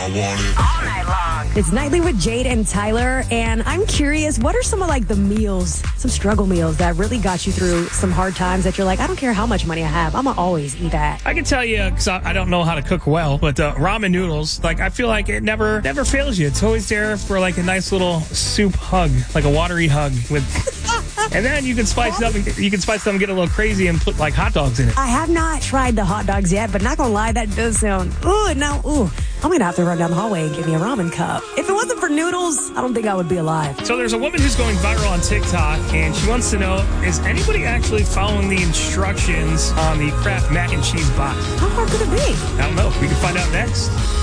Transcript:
All night long. It's Nightly with Jade and Tyler, and I'm curious, what are some of like the meals, some struggle meals that really got you through some hard times that you're like, I don't care how much money I have, I'm gonna always eat that. I can tell you, because I don't know how to cook well, but ramen noodles, like I feel like it never fails you. It's always there for like a nice little soup hug, like a watery hug with. And then you can spice it up and get a little crazy and put like hot dogs in it. I have not tried the hot dogs yet, but not gonna lie, that does sound, I'm gonna have to run down the hallway and get me a ramen cup. If it wasn't for noodles, I don't think I would be alive. So there's a woman who's going viral on TikTok, and she wants to know, is anybody actually following the instructions on the Kraft mac and cheese box? How hard could it be? I don't know. We can find out next.